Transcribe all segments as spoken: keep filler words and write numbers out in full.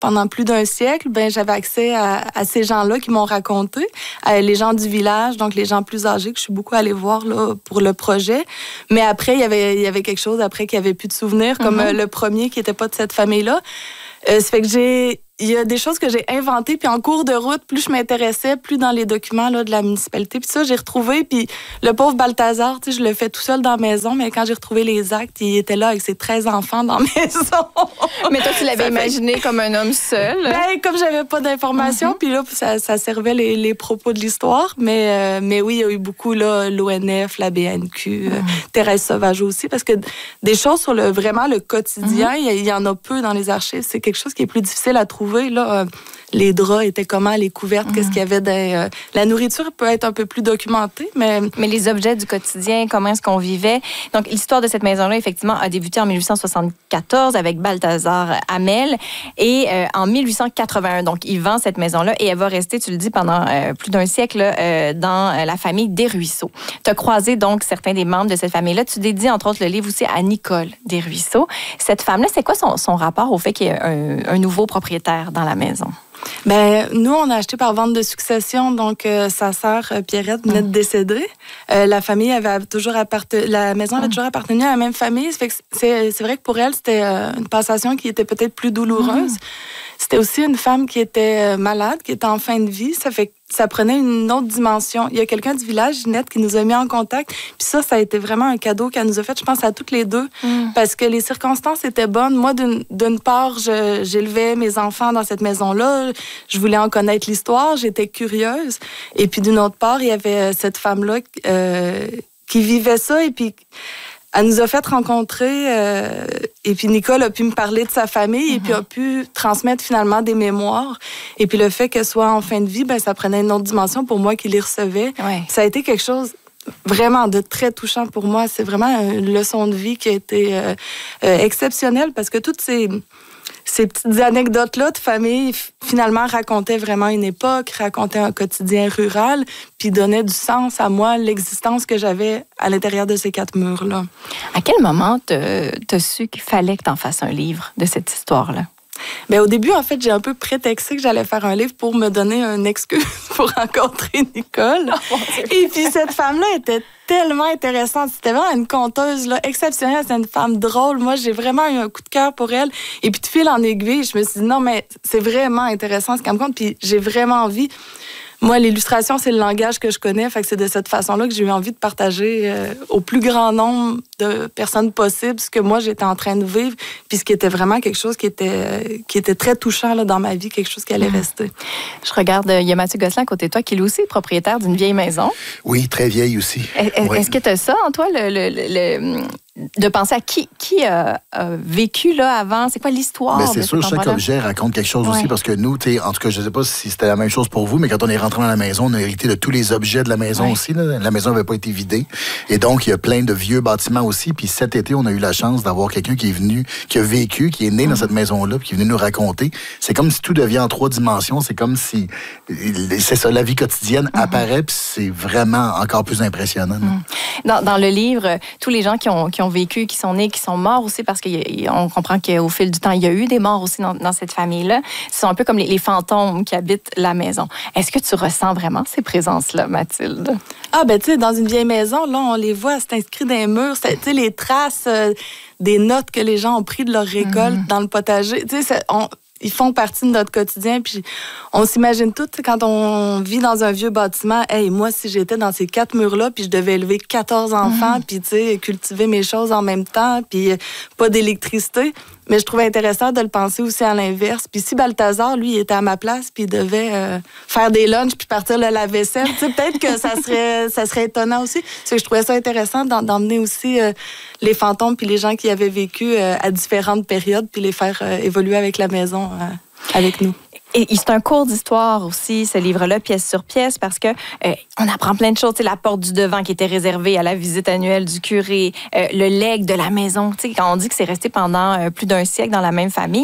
pendant plus d'un siècle, ben j'avais accès à, à ces gens-là qui m'ont raconté, à les gens du village, donc les gens plus âgés que je suis beaucoup allée voir là, pour le projet. Mais après, il y avait, il y avait quelque chose après qui avait plus de souvenirs, comme mm-hmm. euh, le premier qui n'était pas de cette famille-là. Euh, ça fait que j'ai... Il y a des choses que j'ai inventées, puis en cours de route, plus je m'intéressais, plus dans les documents là, de la municipalité. Puis ça, j'ai retrouvé, puis le pauvre Balthazar, tu sais, je le fais tout seul dans la maison, mais quand j'ai retrouvé les actes, il était là avec ses treize enfants dans la maison. Mais toi, tu l'avais imaginé comme un homme seul? Ben, comme j'avais pas d'informations, mm-hmm. puis là, ça, ça servait les, les propos de l'histoire. Mais, euh, mais oui, il y a eu beaucoup, là, l'O N F, la B N Q, mm-hmm. euh, Thérèse Sauvageau aussi, parce que des choses sur le vraiment le quotidien, mm-hmm. il, y, il y en a peu dans les archives. C'est quelque chose qui est plus difficile à trouver. Là, euh, les draps étaient comment, les couvertes, mmh. qu'est-ce qu'il y avait dans... Euh, la nourriture peut être un peu plus documentée, mais... Mais les objets du quotidien, comment est-ce qu'on vivait? Donc, l'histoire de cette maison-là, effectivement, a débuté en dix-huit cent soixante-quatorze avec Balthazar Hamel. Et euh, en dix-huit cent quatre-vingt-un, donc, il vend cette maison-là et elle va rester, tu le dis, pendant euh, plus d'un siècle euh, dans euh, la famille Desruisseaux. Tu as croisé, donc, certains des membres de cette famille-là. Tu dédies, entre autres, le livre aussi à Nicole Desruisseaux. Cette femme-là, c'est quoi son, son rapport au fait qu'il y ait un, un nouveau propriétaire dans la maison? Ben nous, on a acheté par vente de succession, donc euh, sa sœur euh, Pierrette venait de décéder. Euh, la famille avait toujours appartenu, la maison avait toujours appartenu à la même famille. Ça fait que c'est, c'est vrai que pour elle, c'était euh, une passation qui était peut-être plus douloureuse. Mm. C'était aussi une femme qui était malade, qui était en fin de vie. Ça fait que ça prenait une autre dimension. Il y a quelqu'un du village, Ginette, qui nous a mis en contact. Puis ça, ça a été vraiment un cadeau qu'elle nous a fait, je pense, à toutes les deux. Mm. Parce que les circonstances étaient bonnes. Moi, d'une, d'une part, je, j'élevais mes enfants dans cette maison-là. Je voulais en connaître l'histoire. J'étais curieuse. Et puis, d'une autre part, il y avait cette femme-là euh, qui vivait ça. Et puis... Elle nous a fait rencontrer, euh, et puis Nicole a pu me parler de sa famille, mm-hmm. et puis a pu transmettre finalement des mémoires. Et puis le fait qu'elle soit en fin de vie, ben ça prenait une autre dimension pour moi qui les recevait. Ouais. Ça a été quelque chose vraiment de très touchant pour moi. C'est vraiment une leçon de vie qui a été euh, euh, exceptionnelle parce que toutes ces... Ces petites anecdotes-là de famille, finalement, racontaient vraiment une époque, racontaient un quotidien rural, puis donnaient du sens à moi, l'existence que j'avais à l'intérieur de ces quatre murs-là. À quel moment t'as, t'as su qu'il fallait que t'en fasses un livre de cette histoire-là? Bien, au début, en fait, j'ai un peu prétexté que j'allais faire un livre pour me donner une excuse pour rencontrer Nicole. Oh, et puis, cette femme-là était tellement intéressante. C'était vraiment une conteuse là, exceptionnelle. C'était une femme drôle. Moi, j'ai vraiment eu un coup de cœur pour elle. Et puis, de fil en aiguille, je me suis dit, non, mais c'est vraiment intéressant ce qu'elle me compte. Puis, j'ai vraiment envie... Moi, l'illustration, c'est le langage que je connais. Fait que c'est de cette façon-là que j'ai eu envie de partager euh, au plus grand nombre de personnes possible ce que moi, j'étais en train de vivre, puis ce qui était vraiment quelque chose qui était, euh, qui était très touchant là, dans ma vie, quelque chose qui allait mmh. rester. Je regarde, il y a Mathieu Gosselin à côté de toi, qui est lui aussi propriétaire d'une vieille maison. Oui, très vieille aussi. Est, oui. Est-ce que tu as ça en toi, le... le, le, le de penser à qui, qui a, a vécu là avant? C'est quoi l'histoire? Mais c'est sûr, chaque objet raconte quelque chose ouais. aussi, parce que nous, en tout cas, je ne sais pas si c'était la même chose pour vous, mais quand on est rentré dans la maison, on a hérité de tous les objets de la maison ouais. aussi. Là. La maison n'avait pas été vidée. Et donc, il y a plein de vieux bâtiments aussi. Puis cet été, on a eu la chance d'avoir quelqu'un qui est venu, qui a vécu, qui est né mmh. dans cette maison-là, puis qui est venu nous raconter. C'est comme si tout devient en trois dimensions. C'est comme si, c'est ça, la vie quotidienne mmh. apparaît, puis c'est vraiment encore plus impressionnant. Mmh. Dans, dans le livre, tous les gens qui ont, qui ont vécu, qui sont nés, qui sont morts aussi, parce qu'on comprend qu'au fil du temps, il y a eu des morts aussi dans, dans cette famille-là. Ce sont un peu comme les, les fantômes qui habitent la maison. Est-ce que tu ressens vraiment ces présences-là, Mathilde? Ah, ben tu sais, dans une vieille maison, là, on les voit, c'est inscrit dans les murs, tu sais, les traces euh, des notes que les gens ont prises de leur récolte mm-hmm. dans le potager. Tu sais, on... Ils font partie de notre quotidien. Puis on s'imagine tout, quand on vit dans un vieux bâtiment, hey, moi, si j'étais dans ces quatre murs-là, puis je devais élever quatorze enfants, mm-hmm. puis tu sais, cultiver mes choses en même temps, puis pas d'électricité. Mais je trouvais intéressant de le penser aussi à l'inverse. Puis si Balthazar, lui, il était à ma place, puis il devait euh, faire des lunchs, puis partir le lave-vaisselle, tu sais, peut-être que ça serait, ça serait étonnant aussi. C'est que je trouvais ça intéressant d'emmener aussi euh, les fantômes, puis les gens qui avaient vécu euh, à différentes périodes, puis les faire euh, évoluer avec la maison, euh, avec nous. Et c'est un cours d'histoire aussi, ce livre-là, pièce sur pièce, parce que euh, on apprend plein de choses. Tu sais, la porte du devant qui était réservée à la visite annuelle du curé, euh, le legs de la maison. Tu sais, quand on dit que c'est resté pendant euh, plus d'un siècle dans la même famille, mais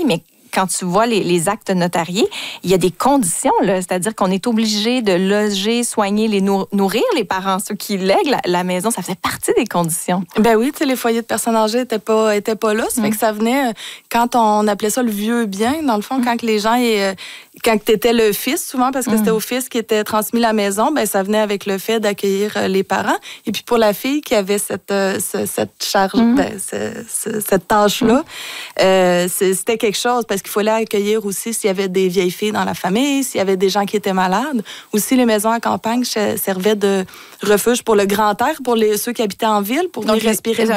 quand tu vois les, les actes notariés, il y a des conditions, là, c'est-à-dire qu'on est obligé de loger, soigner, les nour- nourrir les parents, ceux qui lèguent la, la maison, ça faisait partie des conditions. Ben oui, tu sais, les foyers de personnes âgées n'étaient pas, étaient pas là, ça fait que ça venait, quand on appelait ça le vieux bien, dans le fond, mm. quand les gens, et, quand tu étais le fils, souvent, parce que mm. c'était au fils qui était transmis la maison, ben ça venait avec le fait d'accueillir les parents. Et puis pour la fille qui avait cette, cette charge, mm. ben, ce, ce, cette tâche-là, mm. euh, c'était quelque chose, parce qu'il fallait accueillir aussi s'il y avait des vieilles filles dans la famille, s'il y avait des gens qui étaient malades. Aussi, les maisons à campagne servaient de refuge pour le grand air, pour les, ceux qui habitaient en ville, pour venir respirer.